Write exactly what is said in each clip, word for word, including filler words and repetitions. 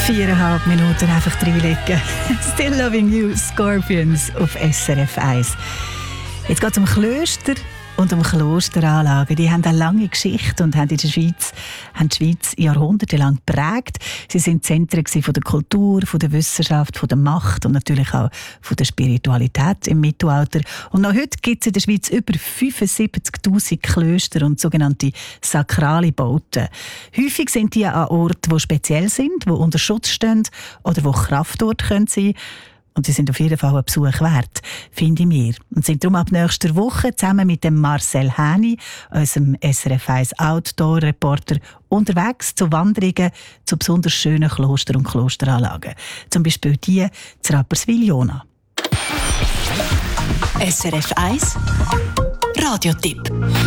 Viereinhalb Minuten einfach reinlegen. Still Loving You, Scorpions auf S R F eins. Jetzt geht es um Klöster und um Klosteranlagen. Die haben eine lange Geschichte und haben in der Schweiz, haben die Schweiz jahrhundertelang geprägt. Sie sind Zentren von der Kultur, von der Wissenschaft, von der Macht und natürlich auch von der Spiritualität im Mittelalter. Und noch heute gibt es in der Schweiz über fünfundsiebzigtausend Klöster und sogenannte sakrale Bauten. Häufig sind die an Orten, die speziell sind, die unter Schutz stehen oder die Kraftorte sein können. Und sie sind auf jeden Fall einen Besuch wert, finde ich mir. Und sind darum ab nächster Woche zusammen mit dem Marcel Häni, unserem S R F eins Outdoor-Reporter, unterwegs zu Wanderungen zu besonders schönen Kloster- und Klosteranlagen. Zum Beispiel die zu Rapperswil-Jona. S R F eins Radiotipp.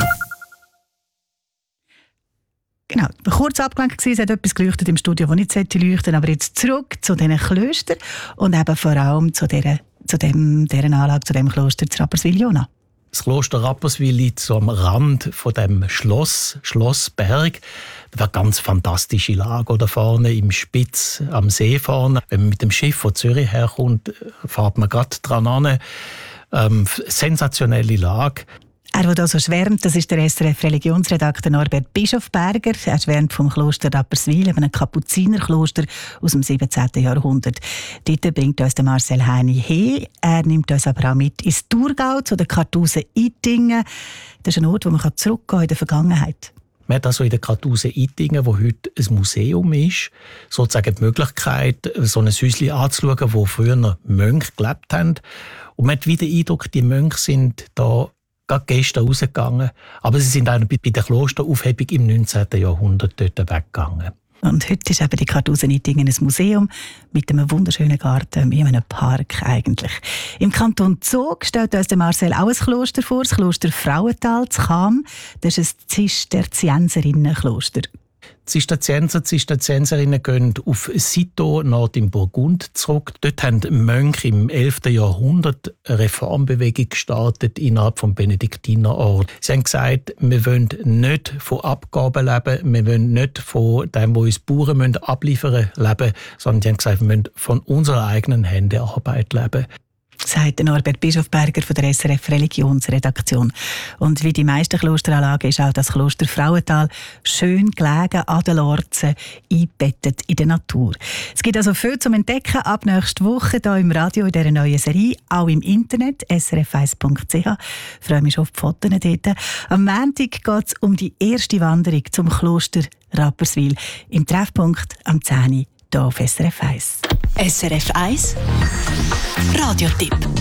Genau, kurz abgelenkt gewesen, es hat etwas geleuchtet im Studio, das nicht leuchten sollte, aber jetzt zurück zu diesen Klöstern und eben vor allem zu dieser, zu dem, dieser Anlage, zu dem Kloster zu Rapperswil-Jona. Das Kloster Rapperswil liegt so am Rand von dem Schloss, Schlossberg. Das war eine ganz fantastische Lage da vorne im Spitz am See vorne. Wenn man mit dem Schiff von Zürich herkommt, fährt man gerade dran an. Ähm, sensationelle Lage. Er, der hier so schwärmt, das ist der S R F-Religionsredakteur Norbert Bischofberger. Er schwärmt vom Kloster Rapperswil, einem Kapuzinerkloster aus dem siebzehnten Jahrhundert. Dort bringt uns der Marcel Häni hin. Er nimmt uns aber auch mit ins Thurgau, zu den Kartusen Ittigen. Das ist ein Ort, wo man zurückgehen kann in der Vergangenheit. Man hat also in der Kartuse Ittigen, wo heute ein Museum ist, sozusagen die Möglichkeit, so ein Häuschen anzuschauen, wo früher Mönche gelebt haben. Und man hat wieder den Eindruck, die Mönche sind da gerade gestern rausgegangen, aber sie sind auch bei der Klosteraufhebung im neunzehnten Jahrhundert dort weggegangen. Und heute ist eben die Kartuse Ittigen ein Museum mit einem wunderschönen Garten, wie in einem Park eigentlich. Im Kanton Zug stellt uns der Marcel auch ein Kloster vor, das Kloster Frauental zu Cham. Das ist ein Zisterzienserinnenkloster. Die Zisterzienser, Zisterzienserinnen gehen auf Citeaux, Nord im Burgund, zurück. Dort haben Mönche im elften Jahrhundert eine Reformbewegung gestartet innerhalb des Benediktinerordens. Sie haben gesagt, wir wollen nicht von Abgaben leben, wir wollen nicht von dem, was uns Bauern abliefern müssen, leben, sondern sie haben gesagt, wir wollen von unserer eigenen Hände Arbeit leben. Sagt Norbert Bischofberger von der S R F Religionsredaktion. Und wie die meisten Klosteranlagen ist auch das Kloster Frauental schön gelegen an den Lorzen, eingebettet in der Natur. Es gibt also viel zum Entdecken ab nächster Woche hier im Radio in dieser neuen Serie, auch im Internet, s r f eins punkt c h. Ich freue mich schon auf die Fotos dort. Am Montag geht es um die erste Wanderung zum Kloster Rapperswil im Treffpunkt am zehn Uhr hier auf S R F eins. S R F eins Radiotipp.